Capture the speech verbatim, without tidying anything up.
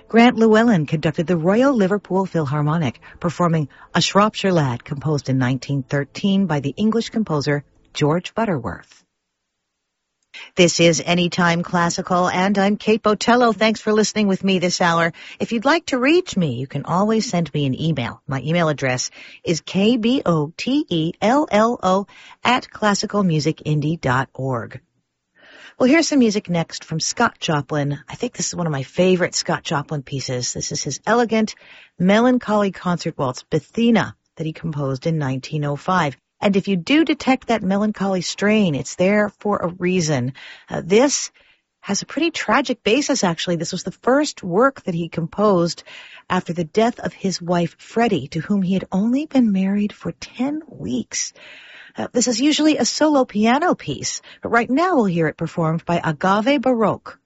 Grant Llewellyn conducted the Royal Liverpool Philharmonic, performing A Shropshire Lad, composed in nineteen thirteen by the English composer George Butterworth. This is Anytime Classical, and I'm Kate Botello. Thanks for listening with me this hour. If you'd like to reach me, you can always send me an email. My email address is k b o t e l l o at classical music indie dot org. Well, here's some music next from Scott Joplin. I think this is one of my favorite Scott Joplin pieces. This is his elegant, melancholy concert waltz, Bethina, that he composed in nineteen oh five. And if you do detect that melancholy strain, it's there for a reason. Uh, this has a pretty tragic basis, actually. This was the first work that he composed after the death of his wife, Freddie, to whom he had only been married for ten weeks. Uh, this is usually a solo piano piece, but right now we'll hear it performed by Agave Baroque.